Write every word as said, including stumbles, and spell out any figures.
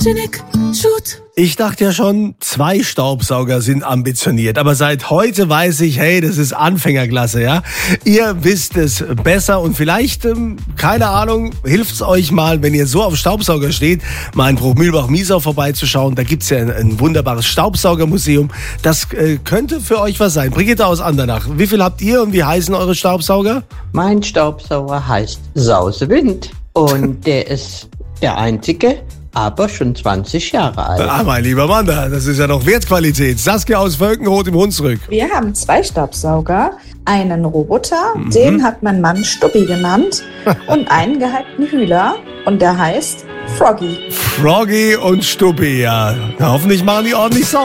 Photogenic, shoot. Ich dachte ja schon, zwei Staubsauger sind ambitioniert. Aber seit heute weiß ich, hey, das ist Anfängerklasse, ja. Ihr wisst es besser und vielleicht, ähm, keine Ahnung, hilft es euch mal, wenn ihr so auf Staubsauger steht, mal in Bruchmühlbach-Miesau vorbeizuschauen. Da gibt's ja ein, ein wunderbares Staubsaugermuseum. Das äh, könnte für euch was sein. Brigitte aus Andernach, wie viel habt ihr und wie heißen eure Staubsauger? Mein Staubsauger heißt Sausewind und der ist der einzige, aber schon zwanzig Jahre alt. Ah, mein lieber Mann, das ist ja noch Wertqualität. Saskia aus Völkenroth im Hunsrück. Wir haben zwei Staubsauger, einen Roboter, mhm. den hat mein Mann Stubbi genannt, und einen gehypten Hühler, und der heißt Froggy. Froggy und Stubbi, ja. Na, hoffentlich machen die ordentlich sauber.